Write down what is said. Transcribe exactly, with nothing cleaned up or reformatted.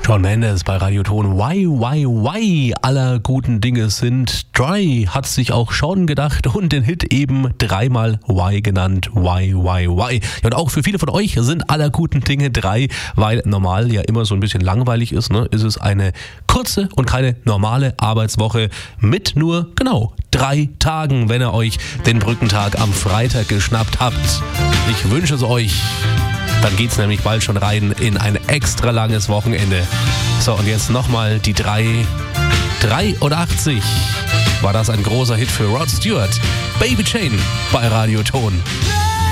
Shawn Mendes bei Radioton. Why, why, why aller guten Dinge sind drei, hat sich auch Shawn gedacht und den Hit eben dreimal Why genannt. Why, why, why. Ja, und auch für viele von euch sind aller guten Dinge drei, weil normal ja immer so ein bisschen langweilig ist, ne? Ist es eine kurze und keine normale Arbeitswoche mit nur, genau, drei Tagen, wenn ihr euch den Brückentag am Freitag geschnappt habt. Ich wünsche es euch. Dann geht's nämlich bald schon rein in ein extra langes Wochenende. So, und jetzt nochmal die drei. dreiundachtzig war das ein großer Hit für Rod Stewart. Baby Jane bei Radioton.